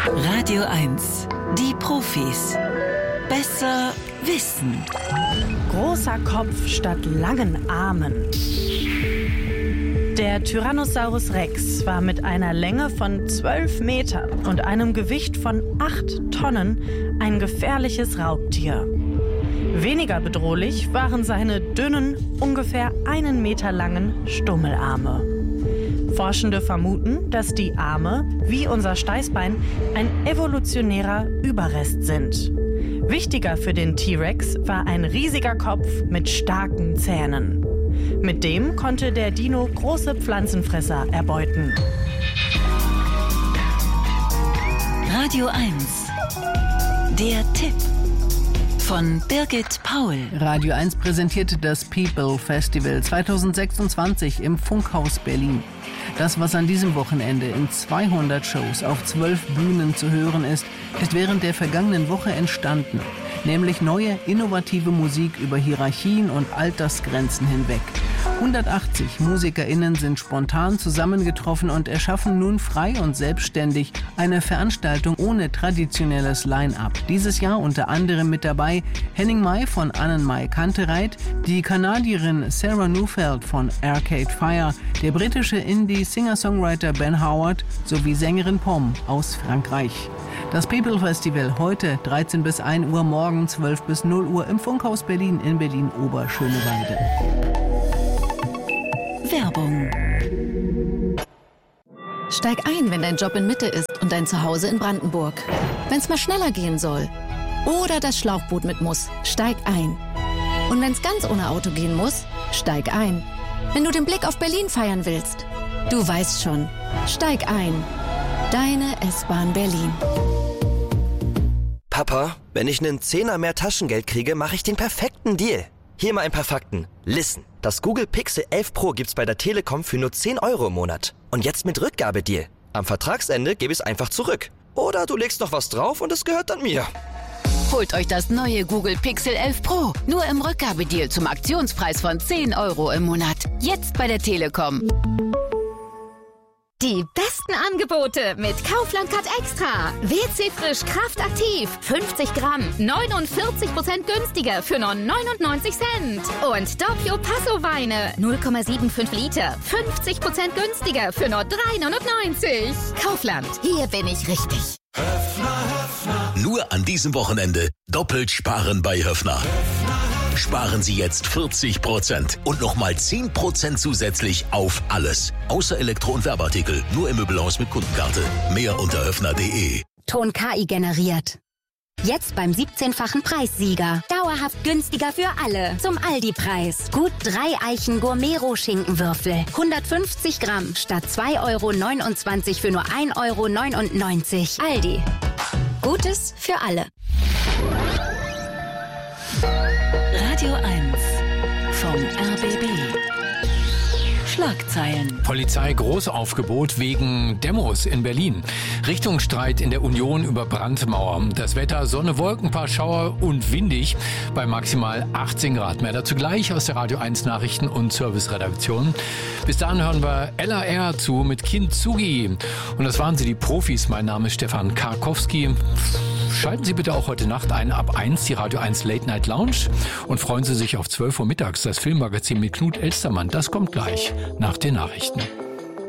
Radio 1, die Profis. Besser wissen. Großer Kopf statt langen Armen. Der Tyrannosaurus Rex war mit einer Länge von 12 Metern und einem Gewicht von 8 Tonnen ein gefährliches Raubtier. Weniger bedrohlich waren seine dünnen, ungefähr 1 Meter langen Stummelarme. Forschende vermuten, dass die Arme, wie unser Steißbein, ein evolutionärer Überrest sind. Wichtiger für den T-Rex war ein riesiger Kopf mit starken Zähnen. Mit dem konnte der Dino große Pflanzenfresser erbeuten. Radio 1, der Tipp von Birgit Paul. Radio 1 präsentierte das People Festival 2026 im Funkhaus Berlin. Das, was an diesem Wochenende in 200 Shows auf 12 Bühnen zu hören ist während der vergangenen Woche entstanden. Nämlich neue, innovative Musik über Hierarchien und Altersgrenzen hinweg. 180 MusikerInnen sind spontan zusammengetroffen und erschaffen nun frei und selbstständig eine Veranstaltung ohne traditionelles Line-Up. Dieses Jahr unter anderem mit dabei Henning Mai von Annenmai Kantereit, die Kanadierin Sarah Neufeld von Arcade Fire, der britische Indie-Singer-Songwriter Ben Howard sowie Sängerin Pom aus Frankreich. Das People Festival heute 13 bis 1 Uhr, morgen 12 bis 0 Uhr im Funkhaus Berlin in Berlin-Oberschöneweide. Werbung. Steig ein, wenn dein Job in Mitte ist und dein Zuhause in Brandenburg. Wenn's mal schneller gehen soll oder das Schlauchboot mit muss, steig ein. Und wenn's ganz ohne Auto gehen muss, steig ein. Wenn du den Blick auf Berlin feiern willst, du weißt schon, steig ein. Deine S-Bahn Berlin. Papa, wenn ich einen Zehner mehr Taschengeld kriege, mache ich den perfekten Deal. Hier mal ein paar Fakten. Listen, das Google Pixel 11 Pro gibt's bei der Telekom für nur 10 € im Monat. Und jetzt mit Rückgabedeal. Am Vertragsende gebe ich es einfach zurück. Oder du legst noch was drauf und es gehört dann mir. Holt euch das neue Google Pixel 11 Pro. Nur im Rückgabedeal zum Aktionspreis von 10 € im Monat. Jetzt bei der Telekom. Die besten Angebote mit Kaufland Cut Extra. WC Frisch Kraft Aktiv. 50 Gramm. 49% günstiger für nur 99 Cent. Und Doppio Passo Weine. 0,75 Liter. 50% günstiger für nur 3,99. Kaufland. Hier bin ich richtig. Nur an diesem Wochenende doppelt sparen bei Höffner. Sparen Sie jetzt 40% und nochmal 10% zusätzlich auf alles. Außer Elektro- und Werbeartikel. Nur im Möbelhaus mit Kundenkarte. Mehr unter höffner.de. Ton KI generiert. Jetzt beim 17-fachen Preissieger. Dauerhaft günstiger für alle. Zum Aldi-Preis. Gut 3 Eichen Gourmet-Roh-Schinkenwürfel. 150 Gramm statt 2,29 € für nur 1,99 €. Aldi. Gutes für alle. Radio 1 vom RBB. Schlagzeilen. Polizei Großaufgebot wegen Demos in Berlin. Richtungsstreit in der Union über Brandmauer. Das Wetter Sonne, Wolken, paar Schauer und windig bei maximal 18 Grad. Mehr dazu gleich aus der Radio 1 Nachrichten- und Serviceredaktion. Bis dahin hören wir LAR zu mit Kintsugi. Und das waren sie, die Profis. Mein Name ist Stefan Karkowski. Schalten Sie bitte auch heute Nacht ein ab 1 die Radio 1 Late Night Lounge und freuen Sie sich auf 12 Uhr mittags das Filmmagazin mit Knut Elstermann. Das kommt gleich nach den Nachrichten.